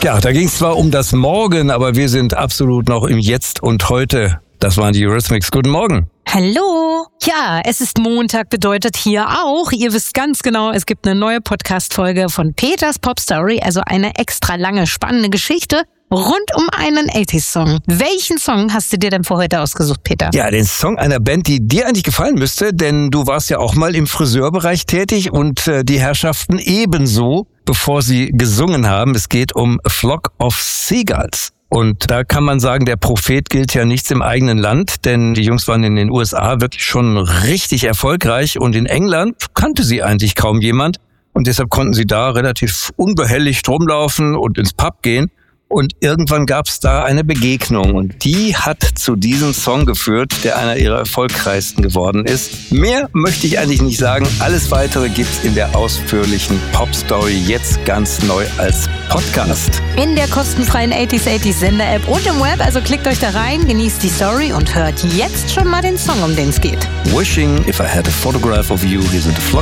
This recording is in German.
Ja, da ging es zwar um das Morgen, aber wir sind absolut noch im Jetzt und Heute. Das waren die Eurythmics. Guten Morgen. Hallo. Ja, es ist Montag, bedeutet hier auch, ihr wisst ganz genau, es gibt eine neue Podcast-Folge von Peters Pop Story, also eine extra lange, spannende Geschichte rund um einen 80s-Song. Welchen Song hast du dir denn für heute ausgesucht, Peter? Ja, den Song einer Band, die dir eigentlich gefallen müsste, denn du warst ja auch mal im Friseurbereich tätig und die Herrschaften ebenso, bevor sie gesungen haben. Es geht um A Flock of Seagulls. Und da kann man sagen, der Prophet gilt ja nichts im eigenen Land, denn die Jungs waren in den USA wirklich schon richtig erfolgreich und in England kannte sie eigentlich kaum jemand und deshalb konnten sie da relativ unbehelligt rumlaufen und ins Pub gehen. Und irgendwann gab es da eine Begegnung und die hat zu diesem Song geführt, der einer ihrer erfolgreichsten geworden ist. Mehr möchte ich eigentlich nicht sagen. Alles Weitere gibt's in der ausführlichen Pop-Story jetzt ganz neu als Podcast. In der kostenfreien 80s Sender-App und im Web, also klickt euch da rein, genießt die Story und hört jetzt schon mal den Song, um den es geht. Wishing if I had a photograph of you, here's a flock